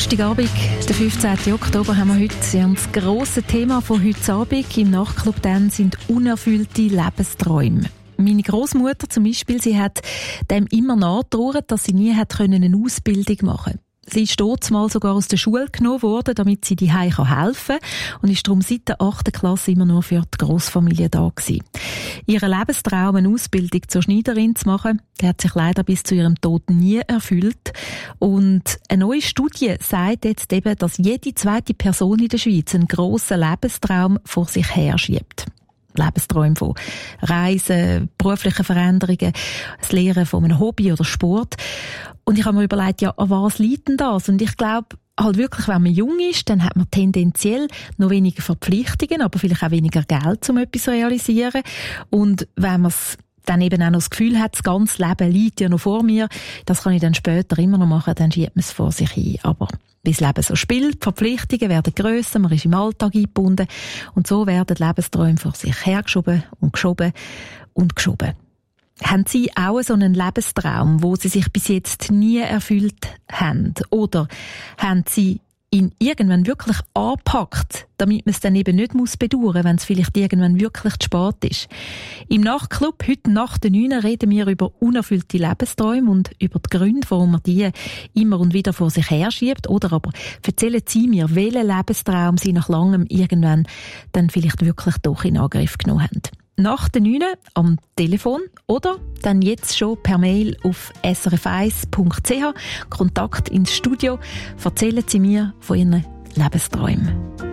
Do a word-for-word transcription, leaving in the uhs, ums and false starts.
Donnerstagabend, der fünfzehnten Oktober, haben wir heute. Ja, das grosse Thema von heute Abend im Nachtclub dann sind unerfüllte Lebensträume. Meine Großmutter zum Beispiel, sie hat dem immer nachgetrauert, dass sie nie hat eine Ausbildung machen konnte. Sie ist dort mal sogar aus der Schule genommen worden, damit sie die Hause helfen kann und ist darum seit der achten Klasse immer nur für die Grossfamilie da gewesen. Ihr Lebenstraum, eine Ausbildung zur Schneiderin zu machen, der hat sich leider bis zu ihrem Tod nie erfüllt. Und eine neue Studie sagt jetzt eben, dass jede zweite Person in der Schweiz einen grossen Lebenstraum vor sich her schiebt. Lebensträume von Reisen, beruflichen Veränderungen, das Lehren von einem Hobby oder Sport. Und ich habe mir überlegt, ja, an was liegt denn das? Und ich glaube, halt wirklich, wenn man jung ist, dann hat man tendenziell noch weniger Verpflichtungen, aber vielleicht auch weniger Geld, um etwas zu realisieren. Und wenn man es dann eben auch noch das Gefühl hat, das ganze Leben liegt ja noch vor mir, das kann ich dann später immer noch machen, dann schiebt man es vor sich hin. Aber wie das Leben so spielt, die Verpflichtungen werden grösser, man ist im Alltag eingebunden und so werden Lebensträume vor sich hergeschoben und geschoben und geschoben. Haben Sie auch so einen Lebenstraum, wo Sie sich bis jetzt nie erfüllt haben? Oder haben Sie ihn irgendwann wirklich angepackt, damit man es dann eben nicht muss bedauern, wenn es vielleicht irgendwann wirklich zu spät ist? Im Nachtclub, heute nach der neun, reden wir über unerfüllte Lebensträume und über die Gründe, warum man die immer und wieder vor sich herschiebt. Oder aber erzählen Sie mir, welchen Lebenstraum Sie nach langem irgendwann dann vielleicht wirklich doch in Angriff genommen haben. Nach der neun am Telefon oder dann jetzt schon per Mail auf s r f eins punkt c h. Kontakt ins Studio. Erzählen Sie mir von Ihren Lebensträumen.